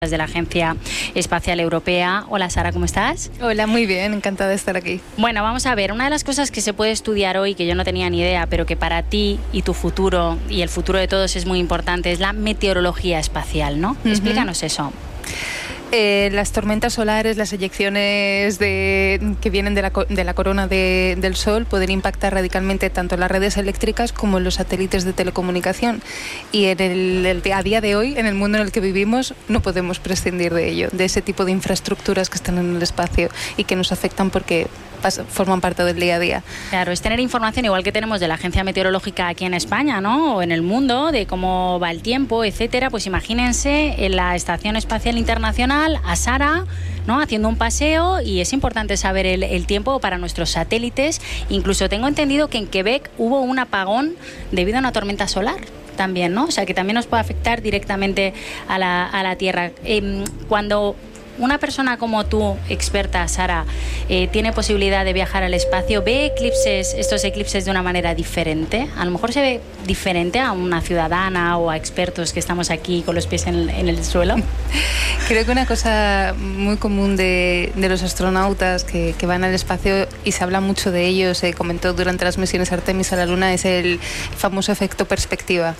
de la Agencia Espacial Europea. Hola Sara, ¿cómo estás? Hola, muy bien, encantada de estar aquí. Bueno, vamos a ver, una de las cosas que se puede estudiar hoy, que yo no tenía ni idea, pero que para ti y tu futuro y el futuro de todos es muy importante, es la meteorología espacial, ¿no? Explícanos eso. Las tormentas solares, las eyecciones que vienen de la corona del Sol pueden impactar radicalmente tanto en las redes eléctricas como en los satélites de telecomunicación. Y a día de hoy, en el mundo en el que vivimos, no podemos prescindir de ello, de ese tipo de infraestructuras que están en el espacio y que nos afectan porque forman parte del día a día. Claro, es tener información igual que tenemos de la Agencia Meteorológica aquí en España, ¿no? O en el mundo, de cómo va el tiempo, etcétera. Pues imagínense en la Estación Espacial Internacional a Sara, ¿no? Haciendo un paseo, y es importante saber el tiempo para nuestros satélites. Incluso tengo entendido que en Quebec hubo un apagón debido a una tormenta solar también, ¿no? O sea, que también nos puede afectar directamente a la Tierra. Cuando una persona como tú, experta, Sara, tiene posibilidad de viajar al espacio, ¿ve estos eclipses de una manera diferente? A lo mejor se ve diferente a una ciudadana o a expertos que estamos aquí con los pies en el suelo. Creo que una cosa muy común de los astronautas que van al espacio, y se habla mucho de ello, se comentó durante las misiones Artemis a la Luna, es el famoso efecto perspectiva.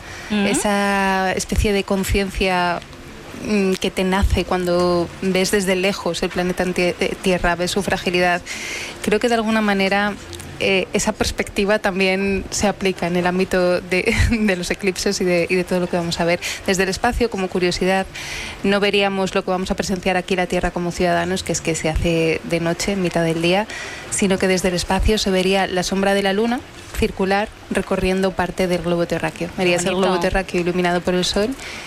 Esa especie de conciencia que te nace cuando ves desde lejos el planeta Tierra, ves su fragilidad. Creo que de alguna manera esa perspectiva también se aplica en el ámbito de los eclipses y de todo lo que vamos a ver. Desde el espacio, como curiosidad, no veríamos lo que vamos a presenciar aquí en la Tierra como ciudadanos, que es que se hace de noche, en mitad del día, sino que desde el espacio se vería la sombra de la Luna circular recorriendo parte del globo terráqueo. Verías el globo terráqueo iluminado por el Sol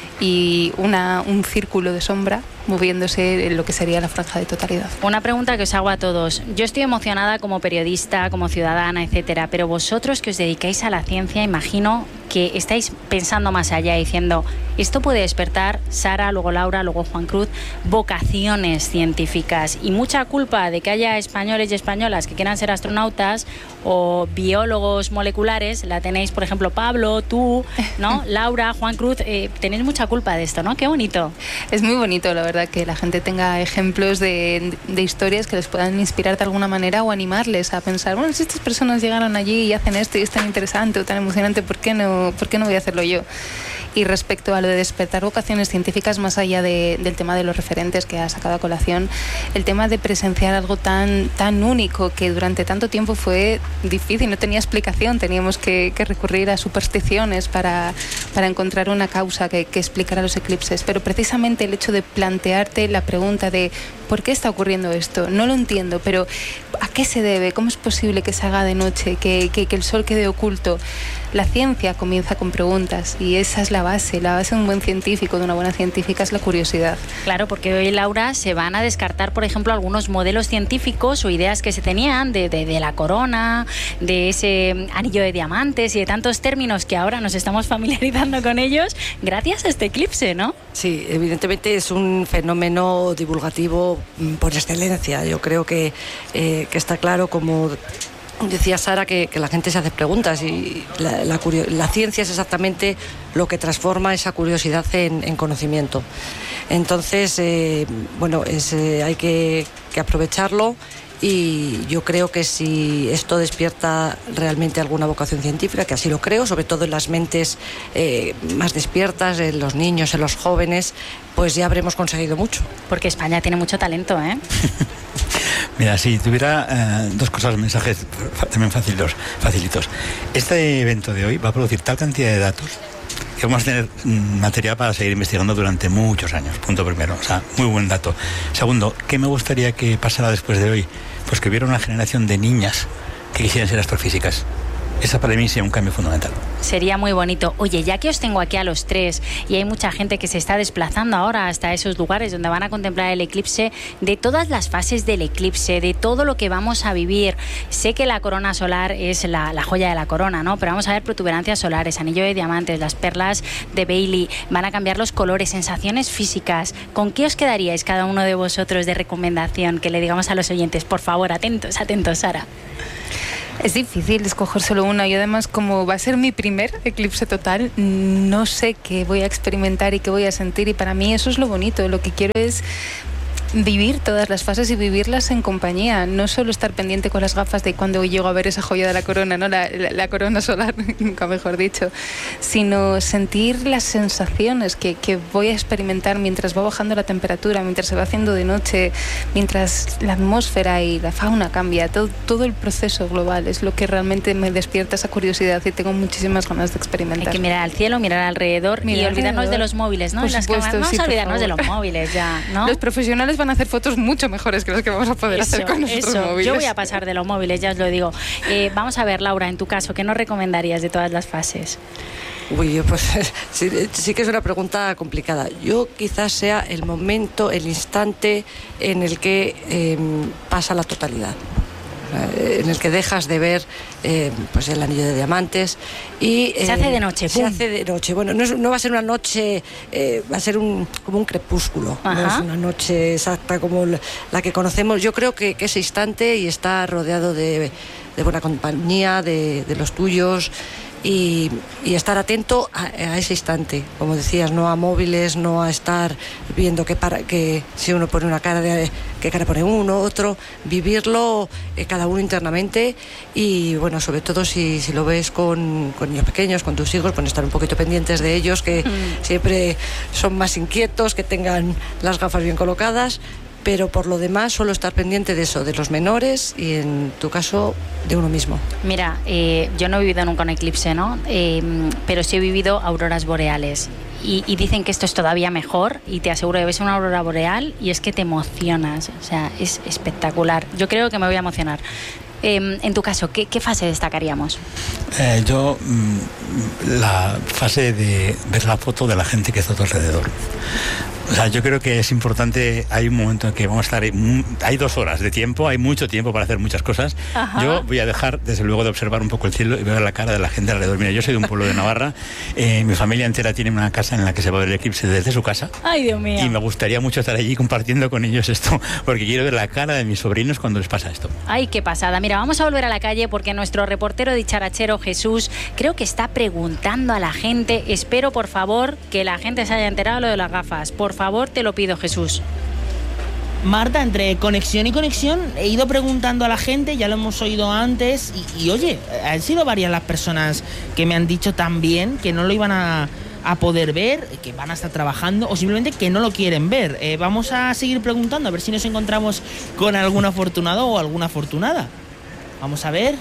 y un círculo de sombra moviéndose en lo que sería la franja de totalidad. Una pregunta que os hago a todos. Yo estoy emocionada como periodista, como ciudadana, etcétera, pero vosotros que os dedicáis a la ciencia, imagino que estáis pensando más allá, diciendo, esto puede despertar, Sara, luego Laura, luego Juan Cruz, vocaciones científicas, y mucha culpa de que haya españoles y españolas que quieran ser astronautas o biólogos moleculares la tenéis, por ejemplo, Pablo, tú, ¿no? Laura, Juan Cruz, tenéis mucha culpa de esto, ¿no? Qué bonito. Es muy bonito, la verdad, que la gente tenga ejemplos de historias que les puedan inspirar de alguna manera o animarles a pensar, bueno, si estas personas llegaron allí y hacen esto y es tan interesante o tan emocionante, ¿por qué no voy a hacerlo yo? Y respecto a lo de despertar vocaciones científicas, más allá del tema de los referentes que ha sacado a colación, el tema de presenciar algo tan único que durante tanto tiempo fue difícil, no tenía explicación, teníamos que recurrir a supersticiones para encontrar una causa que explicara los eclipses. Pero precisamente el hecho de plantearte la pregunta de ¿por qué está ocurriendo esto? No lo entiendo, pero ¿a qué se debe? ¿Cómo es posible que se haga de noche, que el sol quede oculto? La ciencia comienza con preguntas, y esa es la base de un buen científico, de una buena científica, es la curiosidad. Claro, porque hoy, Laura, se van a descartar, por ejemplo, algunos modelos científicos o ideas que se tenían de la corona, de ese anillo de diamantes y de tantos términos que ahora nos estamos familiarizando con ellos gracias a este eclipse, ¿no? Sí, evidentemente es un fenómeno divulgativo por excelencia. Yo creo que está claro, como decía Sara, que la gente se hace preguntas, y la ciencia es exactamente lo que transforma esa curiosidad en conocimiento. Entonces, hay que aprovecharlo, y yo creo que si esto despierta realmente alguna vocación científica, que así lo creo, sobre todo en las mentes más despiertas, en los niños, en los jóvenes, pues ya habremos conseguido mucho. Porque España tiene mucho talento, ¿eh? Mira, si tuviera dos cosas, mensajes también facilitos. Este evento de hoy va a producir tal cantidad de datos que vamos a tener material para seguir investigando durante muchos años. Punto primero. O sea, muy buen dato. Segundo, ¿qué me gustaría que pasara después de hoy? Pues que hubiera una generación de niñas que quisieran ser astrofísicas. Esa para mí sería un cambio fundamental. Sería muy bonito. Oye, ya que os tengo aquí a los tres y hay mucha gente que se está desplazando ahora hasta esos lugares donde van a contemplar el eclipse, de todas las fases del eclipse, de todo lo que vamos a vivir, sé que la corona solar es la joya de la corona, ¿no? Pero vamos a ver protuberancias solares, anillo de diamantes, las perlas de Bailey, van a cambiar los colores, sensaciones físicas. ¿Con qué os quedaríais cada uno de vosotros de recomendación que le digamos a los oyentes? Por favor, atentos, Sara. Es difícil escoger solo una y además como va a ser mi primer eclipse total, no sé qué voy a experimentar y qué voy a sentir, y para mí eso es lo bonito. Lo que quiero es vivir todas las fases y vivirlas en compañía, no solo estar pendiente con las gafas de cuando llego a ver esa joya de la corona, ¿no? la corona solar, nunca mejor dicho, sino sentir las sensaciones que voy a experimentar mientras va bajando la temperatura, mientras se va haciendo de noche, mientras la atmósfera y la fauna cambia. Todo el proceso global es lo que realmente me despierta esa curiosidad y tengo muchísimas ganas de experimentar. Hay que mirar al cielo, mirar alrededor y olvidarnos de los móviles, ¿no? Por Las supuesto, cámaras, sí, no por olvidarnos de favor. los móviles ya, ¿no? Los profesionales van a hacer fotos mucho mejores que las que vamos a poder hacer con nuestros móviles. Yo voy a pasar de los móviles, ya os lo digo. Vamos a ver, Laura, en tu caso, ¿qué nos recomendarías de todas las fases? Uy, pues sí que es una pregunta complicada. Yo quizás sea el momento, el instante en el que pasa la totalidad, en el que dejas de ver pues el anillo de diamantes y se hace de noche. Se hace de noche. Bueno, no va a ser una noche, va a ser como un crepúsculo. Ajá. No es una noche exacta como la que conocemos. Yo creo que ese instante y estar rodeado de buena compañía, de los tuyos. Y estar atento a ese instante, como decías, no a móviles, no a estar viendo que si uno pone una cara, qué cara pone uno, otro, vivirlo cada uno internamente y bueno, sobre todo si lo ves con niños pequeños, con tus hijos, pues estar un poquito pendientes de ellos, que siempre son más inquietos, que tengan las gafas bien colocadas. Pero por lo demás solo estar pendiente de eso, de los menores y en tu caso de uno mismo. Mira, yo no he vivido nunca un eclipse, ¿no? Pero sí he vivido auroras boreales y dicen que esto es todavía mejor y te aseguro que ves una aurora boreal y es que te emocionas, o sea, es espectacular. Yo creo que me voy a emocionar. En tu caso, ¿qué fase destacaríamos? Yo la fase de ver la foto de la gente que está a tu alrededor. O sea, yo creo que es importante, hay un momento en que vamos a estar, hay 2 horas de tiempo, hay mucho tiempo para hacer muchas cosas. Ajá. Yo voy a dejar, desde luego, de observar un poco el cielo y ver la cara de la gente alrededor. Mira, yo soy de un pueblo de Navarra, mi familia entera tiene una casa en la que se va a ver el eclipse desde su casa. ¡Ay, Dios mío! Y me gustaría mucho estar allí compartiendo con ellos esto, porque quiero ver la cara de mis sobrinos cuando les pasa esto. ¡Ay, qué pasada! Mira, vamos a volver a la calle porque nuestro reportero dicharachero Jesús creo que está preguntando a la gente. Espero, por favor, que la gente se haya enterado de lo de las gafas. Por favor, te lo pido, Jesús. Marta, entre conexión y conexión he ido preguntando a la gente, ya lo hemos oído antes y oye, han sido varias las personas que me han dicho también que no lo iban a poder ver, que van a estar trabajando o simplemente que no lo quieren ver. Vamos a seguir preguntando a ver si nos encontramos con algún afortunado o alguna afortunada. Vamos a ver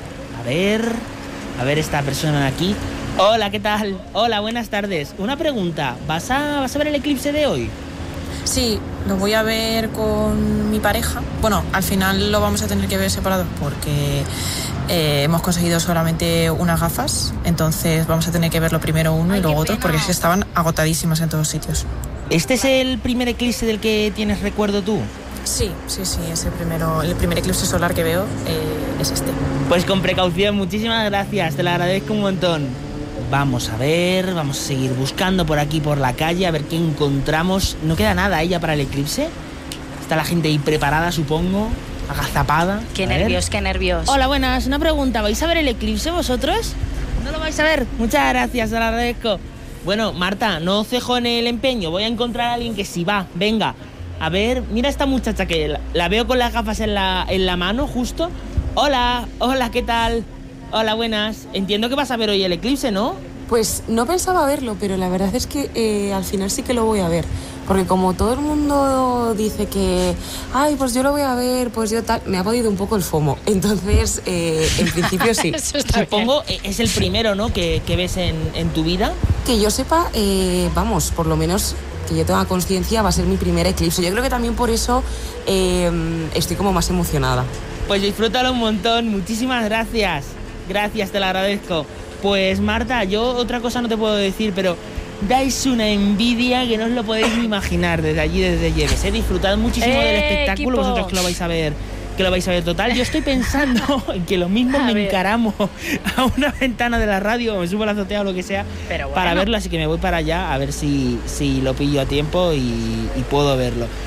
esta persona de aquí. Hola, ¿qué tal? Hola, buenas tardes. Una pregunta, ¿vas a ver el eclipse de hoy? Sí, lo voy a ver con mi pareja. Bueno, al final lo vamos a tener que ver separado porque hemos conseguido solamente unas gafas. Entonces vamos a tener que verlo primero uno y luego otro porque es que estaban agotadísimas en todos sitios. ¿Este es el primer eclipse del que tienes recuerdo tú? Sí, es el primer eclipse solar que veo es este. Pues con precaución, muchísimas gracias, te lo agradezco un montón. Vamos a ver, vamos a seguir buscando por aquí, por la calle, a ver qué encontramos. No queda nada ya para el eclipse. Está la gente ahí preparada, supongo, agazapada. Qué nervios, qué nervios. Hola, buenas, una pregunta. ¿Vais a ver el eclipse vosotros? ¿No lo vais a ver? Muchas gracias, te lo agradezco. Bueno, Marta, no cejo en el empeño. Voy a encontrar a alguien que sí va. Venga, a ver, mira esta muchacha que la veo con las gafas en la mano, justo. Hola, ¿qué tal? Hola, buenas. Entiendo que vas a ver hoy el eclipse, ¿no? Pues no pensaba verlo, pero la verdad es que al final sí que lo voy a ver. Porque como todo el mundo dice que, ay, pues yo lo voy a ver, pues yo tal, me ha podido un poco el FOMO. Entonces, en principio sí. Supongo, es el primero, ¿no?, que ves en tu vida. Que yo sepa, vamos, por lo menos que yo tenga conciencia, va a ser mi primer eclipse. Yo creo que también por eso estoy como más emocionada. Pues disfrútalo un montón, muchísimas gracias. Gracias, te lo agradezco. Pues Marta, yo otra cosa no te puedo decir, pero dais una envidia que no os lo podéis ni imaginar desde allí, desde Lleves. Disfrutad muchísimo del espectáculo, equipo. Vosotros que lo vais a ver. Total, yo estoy pensando en que lo mismo me encaramos a una ventana de la radio, me subo a la azotea o lo que sea, para verlo, así que me voy para allá a ver si lo pillo a tiempo y puedo verlo.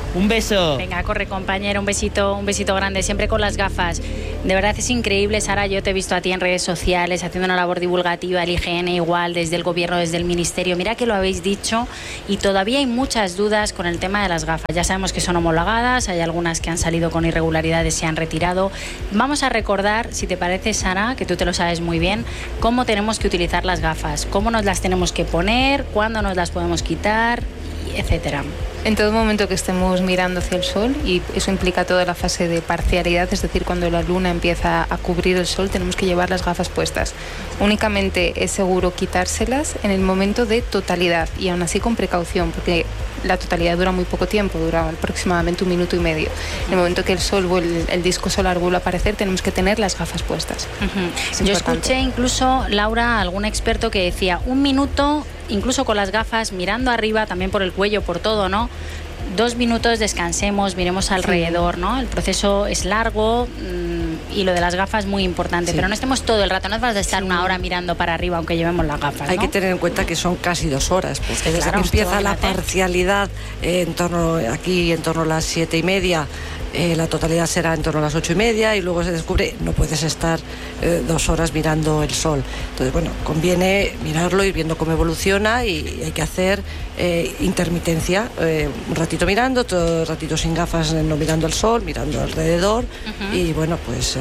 Un beso. Venga, corre, compañero, un besito grande, siempre con las gafas. De verdad es increíble, Sara, yo te he visto a ti en redes sociales haciendo una labor divulgativa, el IGN igual, desde el gobierno, desde el ministerio. Mira que lo habéis dicho y todavía hay muchas dudas con el tema de las gafas. Ya sabemos que son homologadas, hay algunas que han salido con irregularidades y se han retirado. Vamos a recordar, si te parece, Sara, que tú te lo sabes muy bien, cómo tenemos que utilizar las gafas, cómo nos las tenemos que poner, cuándo nos las podemos quitar, etcétera. En todo momento que estemos mirando hacia el sol, y eso implica toda la fase de parcialidad, es decir, cuando la luna empieza a cubrir el sol, tenemos que llevar las gafas puestas. Únicamente es seguro quitárselas en el momento de totalidad, y aún así con precaución, porque la totalidad dura muy poco tiempo, dura aproximadamente 1 minuto y medio. En el momento que el sol o el disco solar vuelve a aparecer, tenemos que tener las gafas puestas. Yo escuché incluso, Laura, algún experto que decía 1 minuto, incluso con las gafas, mirando arriba, también por el cuello, por todo, ¿no? 2 minutos, descansemos, miremos alrededor, ¿no? El proceso es largo y lo de las gafas muy importante, pero no estemos todo el rato, no vas a estar 1 hora mirando para arriba aunque llevemos las gafas, ¿no? Hay que tener en cuenta que son casi 2 horas, porque desde que empieza la parcialidad en torno a las 7:30, la totalidad será en torno a las 8:30 y luego se descubre, no puedes estar 2 horas mirando el sol. Entonces, bueno, conviene mirarlo, ir viendo cómo evoluciona, y hay que hacer intermitencia, un ratito mirando, otro ratito sin gafas, no mirando el sol, mirando alrededor, y bueno, pues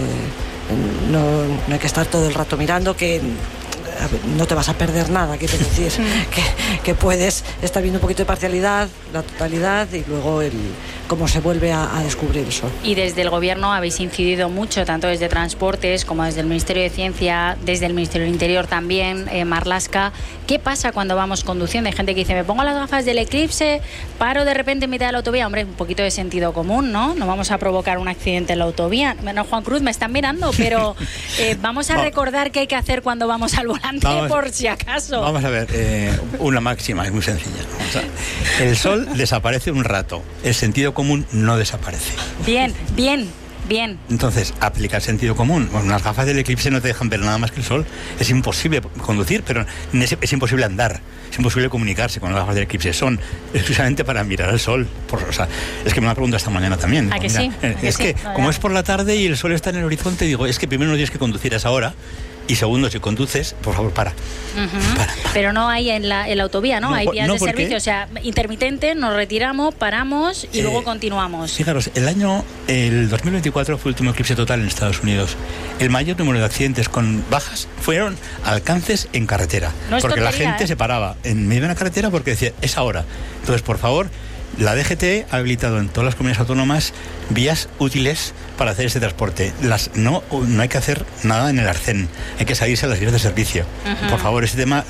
no hay que estar todo el rato mirando, que no te vas a perder nada, quiero decir que puedes estar viendo un poquito de parcialidad, la totalidad, y luego cómo se vuelve a descubrir el sol. Y desde el gobierno habéis incidido mucho, tanto desde Transportes como desde el Ministerio de Ciencia, desde el Ministerio del Interior también, Marlaska. ¿Qué pasa cuando vamos conduciendo? Hay gente que dice, me pongo las gafas del eclipse, paro de repente en mitad de la autovía. Hombre, un poquito de sentido común, ¿no? No vamos a provocar un accidente en la autovía. Bueno, Juan Cruz, me están mirando, pero vamos a recordar qué hay que hacer cuando vamos al volante, por si acaso. Vamos a ver, una máxima, es muy sencilla. O sea, el sol desaparece un rato, el sentido común no desaparece. Bien. Entonces, aplica el sentido común. Bueno, las gafas del eclipse no te dejan ver nada más que el sol. Es imposible conducir, pero es imposible andar. Es imposible comunicarse con las gafas del eclipse. Son exclusivamente para mirar al sol. O sea, es que me lo han preguntado esta mañana también. ¿A que sí? Como es por la tarde y el sol está en el horizonte, digo, es que primero no tienes que conducir a esa hora. Y segundo, si conduces, por favor, para. Para. Pero no hay en la autovía, ¿no? Hay vías de servicio, o sea, intermitente, nos retiramos, paramos y luego continuamos. Fijaros, el 2024 fue el último eclipse total en Estados Unidos. El mayor número de accidentes con bajas fueron alcances en carretera. No es porque tontería, la gente se paraba en medio de una carretera porque decía, es ahora. Entonces, por favor, la DGT ha habilitado en todas las comunidades autónomas vías útiles para hacer este transporte. No hay que hacer nada en el arcén, hay que salirse a las vías de servicio. Por favor, ese tema,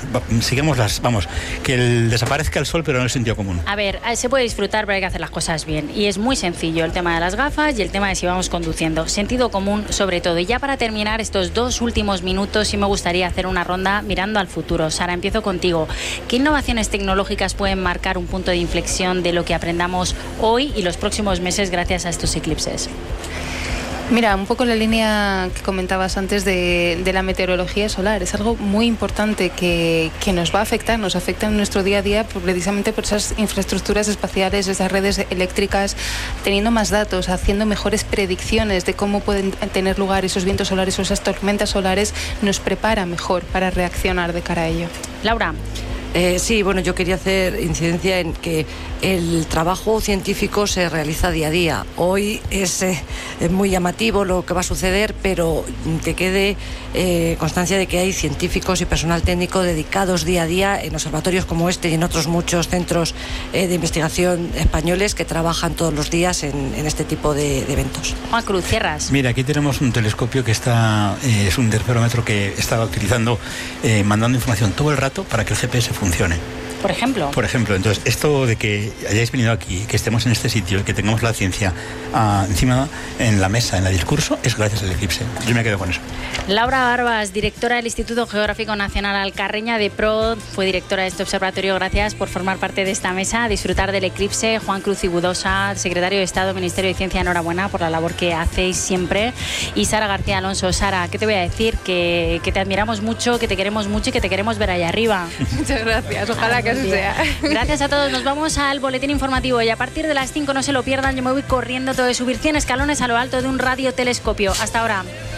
que desaparezca el sol, pero no el sentido común. A ver, se puede disfrutar, pero hay que hacer las cosas bien. Y es muy sencillo el tema de las gafas y el tema de si vamos conduciendo. Sentido común sobre todo. Y ya para terminar estos 2 últimos minutos, sí me gustaría hacer una ronda mirando al futuro. Sara, empiezo contigo. ¿Qué innovaciones tecnológicas pueden marcar un punto de inflexión de lo que aprendamos hoy y los próximos meses gracias a estos eclipses? Mira, un poco la línea que comentabas antes de la meteorología solar. Es algo muy importante que nos va a afectar, nos afecta en nuestro día a día precisamente por esas infraestructuras espaciales, esas redes eléctricas, teniendo más datos, haciendo mejores predicciones de cómo pueden tener lugar esos vientos solares o esas tormentas solares, nos prepara mejor para reaccionar de cara a ello. Laura. Sí, bueno, yo quería hacer incidencia en que el trabajo científico se realiza día a día. Hoy es muy llamativo lo que va a suceder, pero que quede constancia de que hay científicos y personal técnico dedicados día a día en observatorios como este y en otros muchos centros de investigación españoles que trabajan todos los días en este tipo de eventos. Juan Cruz, cierras. Mira, aquí tenemos un telescopio que es un interferómetro que está utilizando, mandando información todo el rato para que el GPS funcione. Por ejemplo, entonces, esto de que hayáis venido aquí, que estemos en este sitio, que tengamos la ciencia encima, en la mesa, en el discurso, es gracias al eclipse. Yo me quedo con eso. Laura Barbas, directora del Instituto Geográfico Nacional Alcarreña de PROD, fue directora de este observatorio. Gracias por formar parte de esta mesa, disfrutar del eclipse. Juan Cruz Igudosa, secretario de Estado, Ministerio de Ciencia, enhorabuena por la labor que hacéis siempre. Y Sara García Alonso. Sara, ¿qué te voy a decir? Que te admiramos mucho, que te queremos mucho y que te queremos ver allá arriba. Muchas gracias. Ojalá que que así sea. Gracias a todos. Nos vamos al boletín informativo y a partir de las 5 no se lo pierdan. Yo me voy corriendo, todo de subir 100 escalones a lo alto de un radiotelescopio. Hasta ahora.